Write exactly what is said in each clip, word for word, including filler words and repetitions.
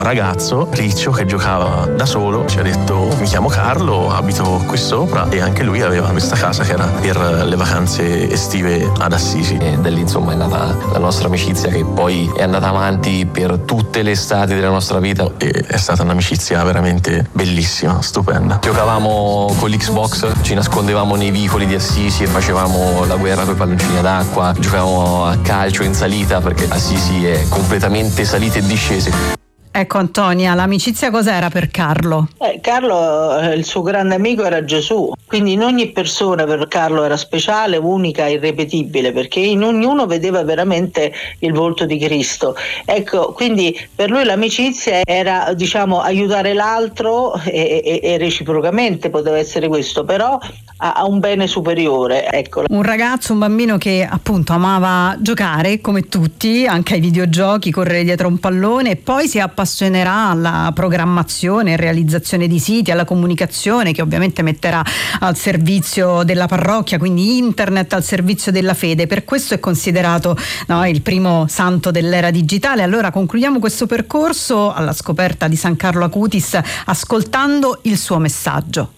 ragazzo riccio che giocava da solo, ci ha detto: mi chiamo Carlo, abito qui sopra, e anche lui aveva questa casa che era per le vacanze estive ad Assisi. E da lì insomma è nata la nostra amicizia, che poi è andata avanti per tutte le estati della nostra vita, e è stata un'amicizia veramente bellissima, stupenda. Giocavamo con l'Xbox, ci nascondevamo nei vicoli di Assisi e facevamo la guerra con i palloncini ad acqua, giocavamo a calcio in salita perché Assisi è completamente salite e discese. Ecco Antonia, l'amicizia cos'era per Carlo? Eh, Carlo, eh, il suo grande amico era Gesù, quindi in ogni persona per Carlo era speciale, unica, irripetibile, perché in ognuno vedeva veramente il volto di Cristo. Ecco, quindi per lui l'amicizia era, diciamo, aiutare l'altro e, e, e reciprocamente poteva essere questo, però a, a un bene superiore. Ecco. Un ragazzo, un bambino che appunto amava giocare come tutti, anche ai videogiochi, correre dietro un pallone, e poi si appassionerà alla programmazione e realizzazione di siti, alla comunicazione, che ovviamente metterà al servizio della parrocchia, quindi internet al servizio della fede. Per questo è considerato, no, il primo santo dell'era digitale. Allora concludiamo questo percorso alla scoperta di San Carlo Acutis ascoltando il suo messaggio.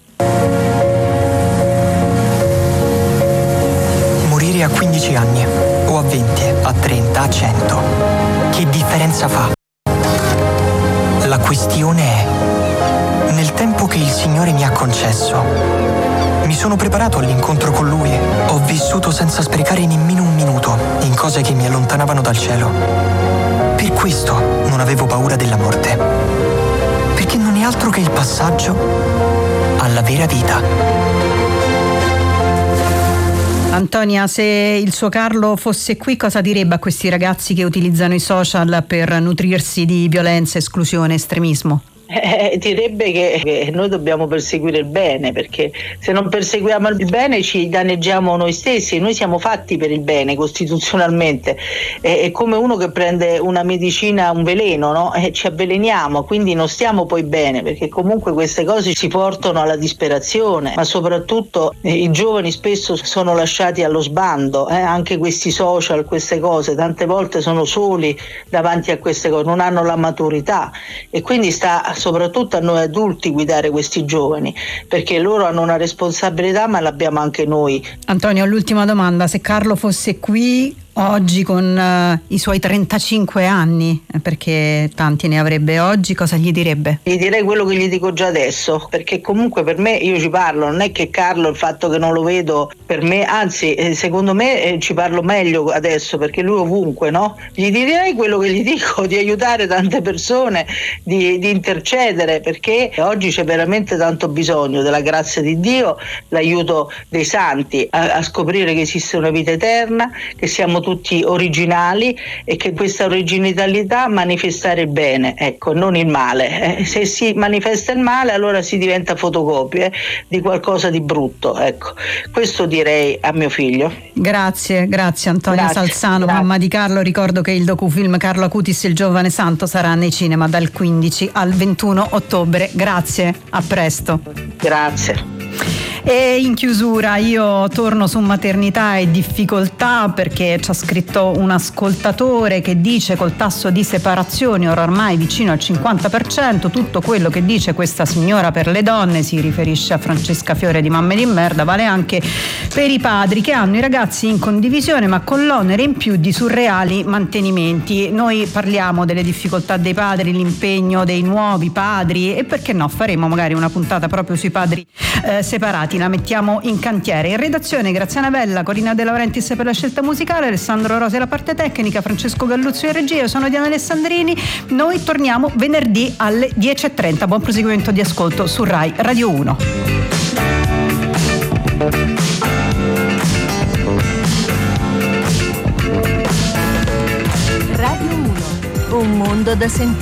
Morire a quindici anni o a venti, a trenta, a cento, che differenza fa? La questione è, nel tempo che il Signore mi ha concesso, mi sono preparato all'incontro con Lui, ho vissuto senza sprecare nemmeno un minuto in cose che mi allontanavano dal cielo. Per questo non avevo paura della morte, perché non è altro che il passaggio alla vera vita. Antonia, se il suo Carlo fosse qui, cosa direbbe a questi ragazzi che utilizzano i social per nutrirsi di violenza, esclusione, estremismo? Eh, direbbe che, che noi dobbiamo perseguire il bene, perché se non perseguiamo il bene ci danneggiamo noi stessi. Noi siamo fatti per il bene costituzionalmente, eh, è come uno che prende una medicina, un veleno, no? E ci avveleniamo, quindi non stiamo poi bene, perché comunque queste cose ci portano alla disperazione, ma soprattutto eh, i giovani spesso sono lasciati allo sbando, eh? Anche questi social, queste cose tante volte sono soli davanti a queste cose, non hanno la maturità, e quindi sta soprattutto a noi adulti guidare questi giovani, perché loro hanno una responsabilità, ma l'abbiamo anche noi. Antonio, l'ultima domanda: se Carlo fosse qui oggi con uh, i suoi trentacinque anni, perché tanti ne avrebbe oggi, cosa gli direbbe? Gli direi quello che gli dico già adesso, perché comunque per me, io ci parlo, non è che Carlo, il fatto che non lo vedo per me, anzi eh, secondo me eh, ci parlo meglio adesso, perché lui ovunque, no? Gli direi quello che gli dico, di aiutare tante persone, di, di intercedere, perché oggi c'è veramente tanto bisogno della grazia di Dio, l'aiuto dei santi a, a scoprire che esiste una vita eterna, che siamo tutti originali e che questa originalità manifestare il bene, ecco, non il male. Eh, se si manifesta il male, allora si diventa fotocopie di qualcosa di brutto, ecco. Questo direi a mio figlio. Grazie, grazie Antonia Grazie, Salzano, grazie. mamma di Carlo. Ricordo che il docufilm Carlo Acutis, il giovane santo, sarà nei cinema dal quindici al ventuno ottobre. Grazie, a presto. Grazie. E in chiusura io torno su maternità e difficoltà, perché ci ha scritto un ascoltatore che dice: col tasso di separazione ora ormai vicino al cinquanta per cento, tutto quello che dice questa signora per le donne, si riferisce a Francesca Fiore di Mamme di Merda, vale anche per i padri che hanno i ragazzi in condivisione ma con l'onere in più di surreali mantenimenti. Noi parliamo delle difficoltà dei padri, l'impegno dei nuovi padri, e perché no, faremo magari una puntata proprio sui padri eh, separati, la mettiamo in cantiere. In redazione Graziana Bella, Corina De Laurentiis per la scelta musicale, Alessandro Rosi la parte tecnica, Francesco Galluzzo in regia, io sono Diana Alessandrini. Noi torniamo venerdì alle dieci e trenta. Buon proseguimento di ascolto su Rai Radio uno. Radio uno, un mondo da sentire.